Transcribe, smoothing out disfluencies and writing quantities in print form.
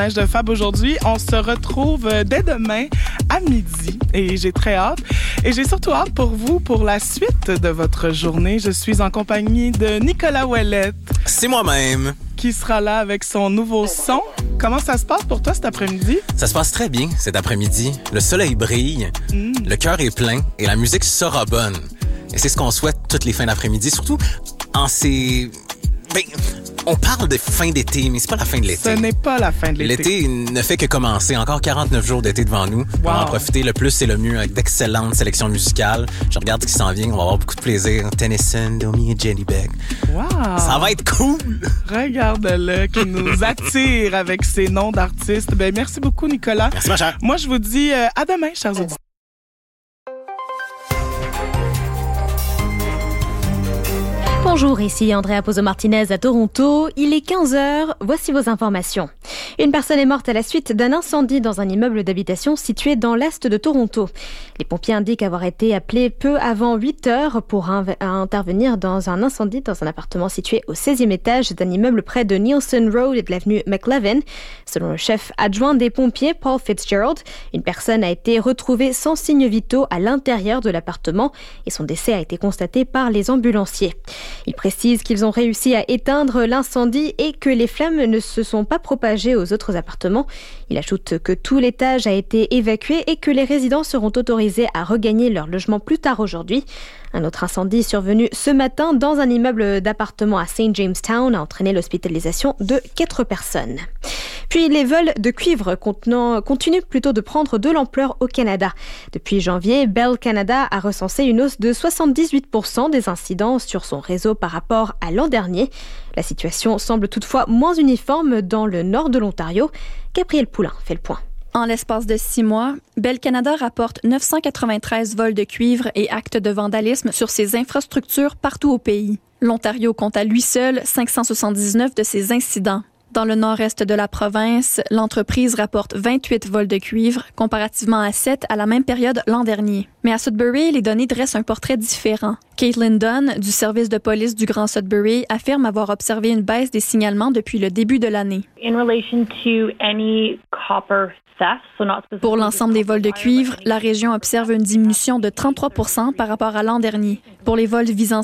De Fab aujourd'hui. On se retrouve dès demain à midi et j'ai très hâte. Et j'ai surtout hâte pour vous pour la suite de votre journée. Je suis en compagnie de Nicolas Ouellette. C'est moi-même. Qui sera là avec son nouveau son. Comment ça se passe pour toi cet après-midi? Ça se passe très bien cet après-midi. Le soleil brille, le cœur est plein et la musique sera bonne. Et c'est ce qu'on souhaite toutes les fins d'après-midi, surtout en ces... on parle de fin d'été, mais c'est pas la fin de l'été. Ce n'est pas la fin de l'été. L'été ne fait que commencer. Encore 49 jours d'été devant nous. On va en profiter le plus et le mieux avec d'excellentes sélections musicales. Je regarde ce qui s'en vient. On va avoir beaucoup de plaisir. Tennyson, Domi et Jenny Beck. Wow! Ça va être cool! Regarde-le qui nous attire avec ses noms d'artistes. Ben, merci beaucoup, Nicolas. Merci, ma chère. Moi, je vous dis à demain, chers auditeurs. Bonjour, ici Andrea Pozo-Martinez à Toronto. Il est 15h, voici vos informations. Une personne est morte à la suite d'un incendie dans un immeuble d'habitation situé dans l'est de Toronto. Les pompiers indiquent avoir été appelés peu avant 8h pour intervenir dans un incendie dans un appartement situé au 16e étage d'un immeuble près de Nielsen Road et de l'avenue McLevin. Selon le chef adjoint des pompiers, Paul Fitzgerald, une personne a été retrouvée sans signes vitaux à l'intérieur de l'appartement et son décès a été constaté par les ambulanciers. Il précise qu'ils ont réussi à éteindre l'incendie et que les flammes ne se sont pas propagées aux autres appartements. Il ajoute que tout l'étage a été évacué et que les résidents seront autorisés à regagner leur logement plus tard aujourd'hui. Un autre incendie survenu ce matin dans un immeuble d'appartements à St. Jamestown a entraîné l'hospitalisation de 4 personnes. Puis les vols de cuivre continuent plutôt de prendre de l'ampleur au Canada. Depuis janvier, Bell Canada a recensé une hausse de 78% des incidents sur son réseau par rapport à l'an dernier. La situation semble toutefois moins uniforme dans le nord de l'Ontario. Gabriel Poulain fait le point. En l'espace de 6 mois, Bell Canada rapporte 993 vols de cuivre et actes de vandalisme sur ses infrastructures partout au pays. L'Ontario compte à lui seul 579 de ces incidents. Dans le nord-est de la province, l'entreprise rapporte 28 vols de cuivre, comparativement à 7 à la même période l'an dernier. Mais à Sudbury, les données dressent un portrait différent. Caitlin Dunn, du service de police du Grand Sudbury, affirme avoir observé une baisse des signalements depuis le début de l'année. Pour l'ensemble des vols de cuivre, la région observe une diminution de 33% par rapport à l'an dernier. Pour les vols visant